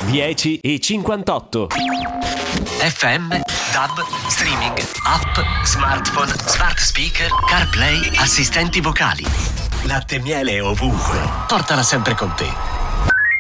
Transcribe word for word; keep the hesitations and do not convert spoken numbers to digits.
dieci e cinquantotto. F M, D A B, streaming, app, smartphone, smart speaker, CarPlay, assistenti vocali. Latte e miele ovunque. Portala sempre con te.